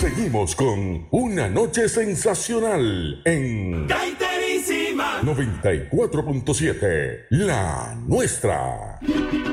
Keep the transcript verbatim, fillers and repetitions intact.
Seguimos con Una Noche Sensacional en Gaiterísima noventa y cuatro punto siete, la nuestra.